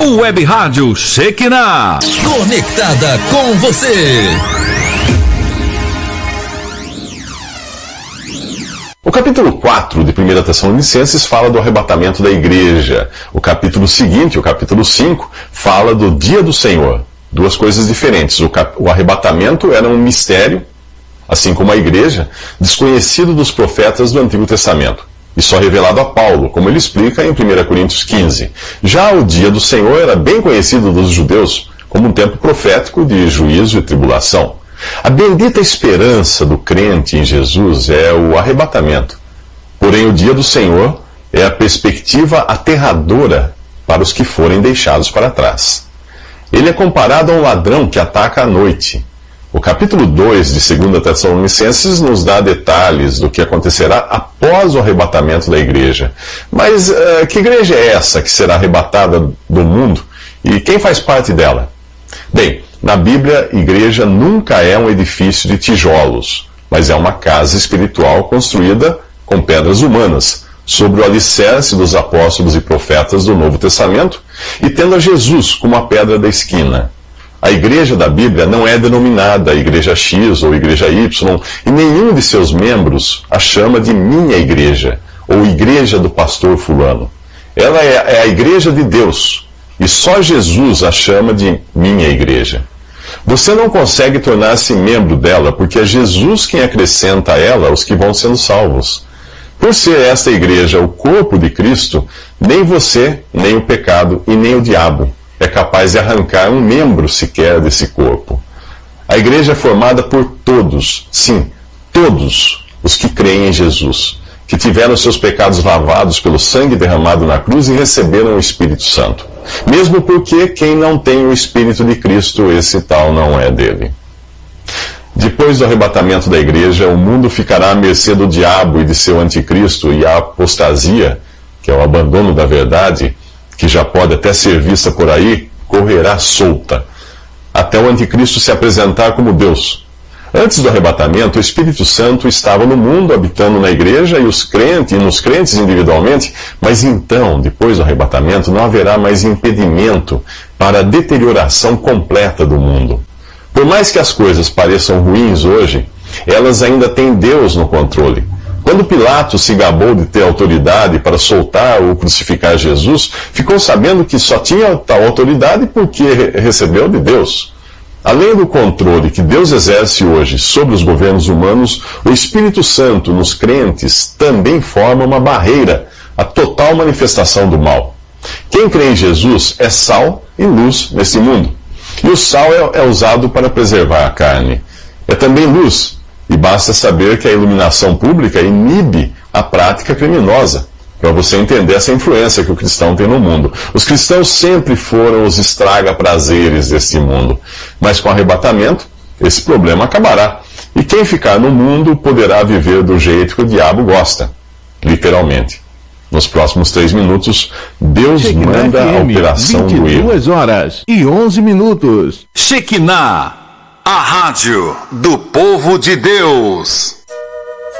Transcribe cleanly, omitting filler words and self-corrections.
Web Rádio Shekinah. Conectada com você. O capítulo 4 de 1 Tessalonicenses fala do arrebatamento da igreja. O capítulo seguinte, o capítulo 5, fala do dia do Senhor. Duas coisas diferentes. O arrebatamento era um mistério, assim como a igreja, desconhecido dos profetas do Antigo Testamento, e só revelado a Paulo, como ele explica em 1 Coríntios 15. Já o dia do Senhor era bem conhecido dos judeus como um tempo profético de juízo e tribulação. A bendita esperança do crente em Jesus é o arrebatamento. Porém, o dia do Senhor é a perspectiva aterradora para os que forem deixados para trás. Ele é comparado a um ladrão que ataca à noite. O capítulo 2 de 2 Tessalonicenses nos dá detalhes do que acontecerá após o arrebatamento da igreja. Mas que igreja é essa que será arrebatada do mundo? E quem faz parte dela? Bem, na Bíblia, igreja nunca é um edifício de tijolos, mas é uma casa espiritual construída com pedras humanas, sobre o alicerce dos apóstolos e profetas do Novo Testamento, e tendo a Jesus como a pedra da esquina. A igreja da Bíblia não é denominada Igreja X ou Igreja Y, e nenhum de seus membros a chama de minha igreja, ou Igreja do pastor fulano. Ela é a igreja de Deus, e só Jesus a chama de minha igreja. Você não consegue tornar-se membro dela, porque é Jesus quem acrescenta a ela os que vão sendo salvos. Por ser esta igreja o corpo de Cristo, nem você, nem o pecado e nem o diabo é capaz de arrancar um membro sequer desse corpo. A igreja é formada por todos, sim, todos os que creem em Jesus, que tiveram seus pecados lavados pelo sangue derramado na cruz e receberam o Espírito Santo. Mesmo porque quem não tem o Espírito de Cristo, esse tal não é dele. Depois do arrebatamento da igreja, o mundo ficará à mercê do diabo e de seu anticristo, e a apostasia, que é o abandono da verdade, que já pode até ser vista por aí, correrá solta, até o anticristo se apresentar como Deus. Antes do arrebatamento, o Espírito Santo estava no mundo, habitando na igreja e nos crentes individualmente, mas então, depois do arrebatamento, não haverá mais impedimento para a deterioração completa do mundo. Por mais que as coisas pareçam ruins hoje, elas ainda têm Deus no controle. Quando Pilatos se gabou de ter autoridade para soltar ou crucificar Jesus, ficou sabendo que só tinha tal autoridade porque recebeu de Deus. Além do controle que Deus exerce hoje sobre os governos humanos, o Espírito Santo nos crentes também forma uma barreira à total manifestação do mal. Quem crê em Jesus é sal e luz neste mundo. E o sal é usado para preservar a carne. É também luz, e basta saber que a iluminação pública inibe a prática criminosa, para você entender essa influência que o cristão tem no mundo. Os cristãos sempre foram os estraga-prazeres deste mundo, mas com o arrebatamento, esse problema acabará. E quem ficar no mundo poderá viver do jeito que o diabo gosta, literalmente. Nos próximos 3 minutos, Deus manda a operação do erro. 22h11. Shekinah, a rádio do povo de Deus.